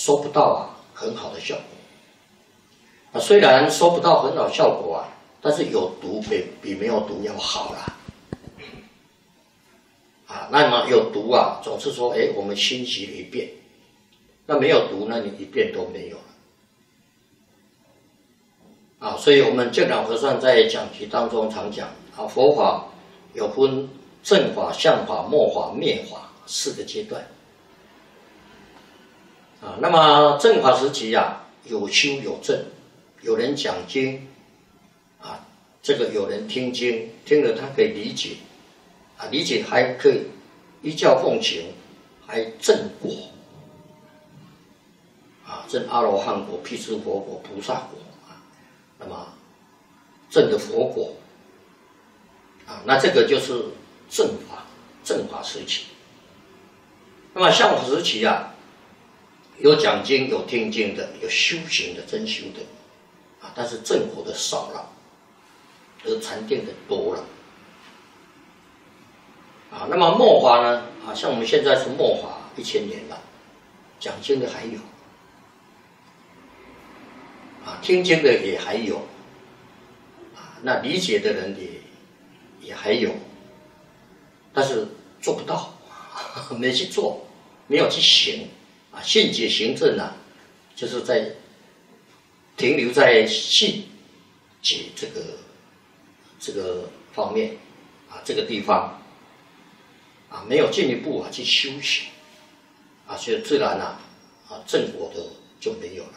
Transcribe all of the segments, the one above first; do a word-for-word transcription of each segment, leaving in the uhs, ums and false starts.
收不到啊很好的效果。啊，虽然收不到很好效果啊，但是有毒比比没有毒要好啦。啊，那么有毒啊，总是说，哎，我们欣喜了一遍；那没有毒，那你一遍都没有了。啊，所以我们净老和尚在讲题当中常讲啊，佛法有分正法、相法、末法、灭法四个阶段。啊，那么正法时期啊，有修有证，有人讲经，啊，这个有人听经，听了他可以理解，啊，理解还可以依教奉行，还证果，啊，证阿罗汉果、辟支佛果、菩萨果，啊，那么证的佛果，啊，那这个就是正法，正法时期。那么相法时期啊，有讲经、有听经的，有修行的、真修的，啊，但是正果的少了，而禅定的多了。啊，那么末法呢？啊，像我们现在是末法一千年了，讲经的还有，啊，听经的也还有，啊，那理解的人也也还有，但是做不到，没去做，没有去行，啊，信解行证啊，就是在停留在信解这个这个方面，啊，这个地方。啊，没有进一步啊去修行，啊，所以自然啊，啊正果的就没有了，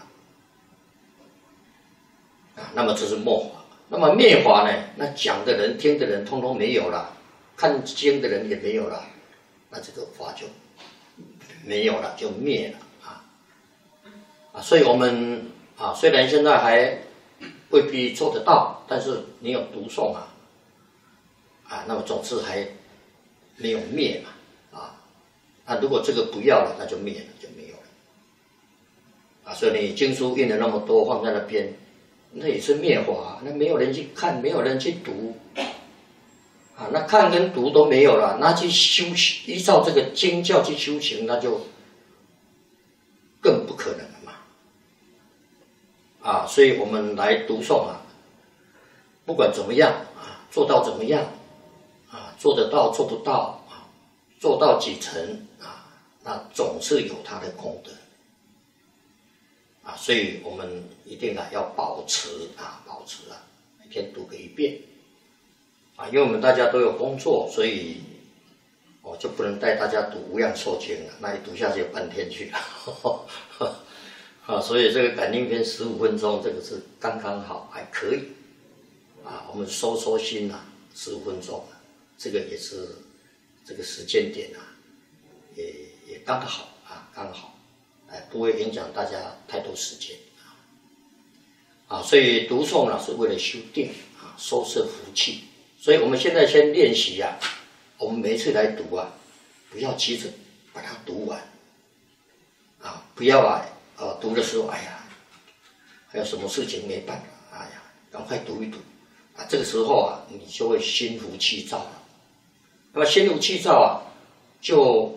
啊，那么这是末法。那么灭法呢？那讲的人、听的人，通通没有了，看经的人也没有了，那这个法就没有了，就灭了啊啊！所以我们啊，虽然现在还未必做得到，但是你有读诵啊，啊，那么总是还。没有灭嘛，啊，那如果这个不要了，那就灭了，就没有了，啊，所以你经书印了那么多放在那边，那也是灭法，那没有人去看，没有人去读，啊，那看跟读都没有了，那去修行，依照这个经教去修行，那就更不可能了嘛，啊，所以我们来读诵啊，不管怎么样啊，做到怎么样。啊，做得到做不到啊，做到几成啊，那总是有它的功德啊，所以我们一定啊要保持啊，保持啊，每天读个一遍啊，因为我们大家都有工作，所以我就不能带大家读无量寿经了，那一读下去半天去了啊，所以这个感应篇十五分钟，这个是刚刚好，还可以啊，我们收收心啊，十五分钟啊。这个也是这个时间点啊，也也刚好啊，刚好，哎，不会影响大家太多时间啊。啊，所以读诵呢是为了修定啊，收摄福气。所以我们现在先练习啊，我们每一次来读啊，不要急着把它读完啊，不要啊，呃，读的时候，哎呀，还有什么事情没办法，哎呀，赶快读一读啊，这个时候啊，你就会心浮气躁了。那么心浮气躁啊，就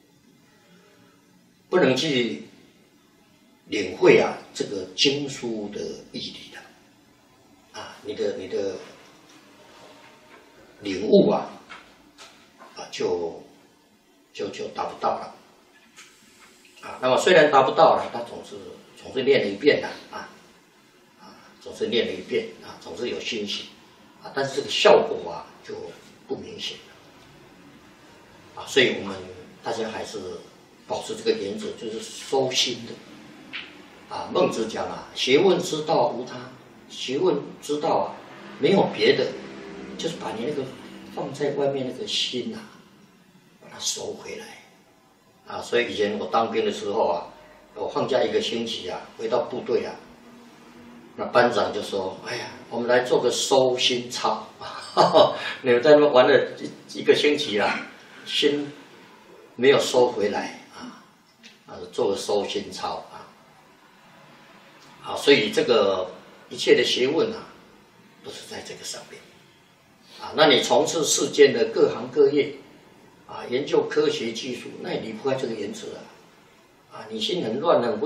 不能去领会啊这个经书的义理了，啊，你的你的领悟啊，啊就就就达不到了，啊，那么虽然达不到了，他总是总是念了一遍的啊，啊，总是念了一遍啊，总是有欣喜啊，但是这个效果啊就不明显。啊，所以我们大家还是保持这个原则，就是收心的。啊，孟子讲啊，学问之道无他，学问之道啊，没有别的，就是把你那个放在外面那个心啊，把它收回来。啊，所以以前我当兵的时候啊，我放假一个星期啊，回到部队啊，那班长就说：“哎呀，我们来做个收心操。你们在那玩了一一个星期了。”心没有收回来啊，啊，做个收心操啊，啊，所以这个一切的学问啊，都是在这个上面啊。那你从事世间的各行各业啊，研究科学技术，那也离不开这个原则啊，啊，你心很乱很